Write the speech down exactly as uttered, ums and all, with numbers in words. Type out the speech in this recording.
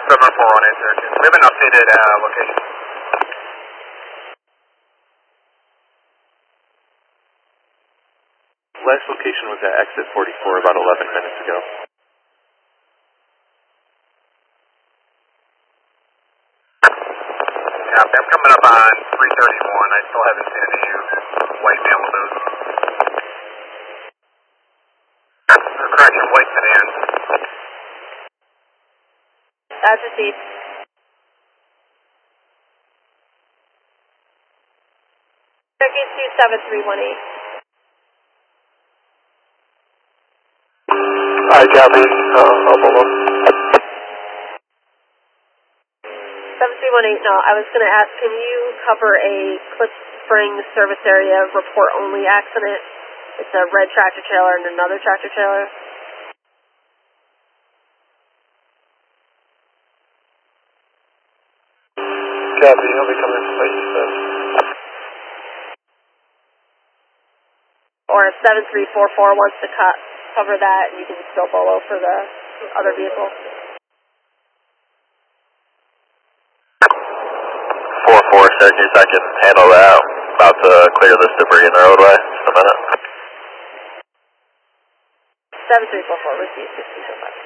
seven four one eight zero two. We have an updated uh, location. Last location was at exit forty-four about eleven minutes ago. Yeah, I'm coming up on three thirty-one. I still haven't seen any white Malibus. Correction, white sedan. That's received. Circuit two seven three one eight. Hi, copy. Uh, up below. seven three one eight, no, I was going to ask, can you cover a Cliff Springs service area report only accident? It's a red tractor trailer and another tractor trailer. Copy, I'll be coming from eight seven. Or if seven three four four wants to cut, cover that, and you can still follow for the other vehicle. four four circuits, I can handle that. About to clear this debris in the roadway. Just a minute. seven three four four, receive sixteen oh five.